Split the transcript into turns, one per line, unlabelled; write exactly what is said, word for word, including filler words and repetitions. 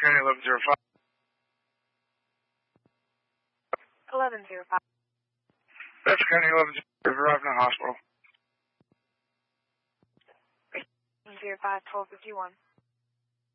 County eleven zero five.
eleven zero five.
That's County eleven zero five, arriving at hospital.
zero five twelve fifty one.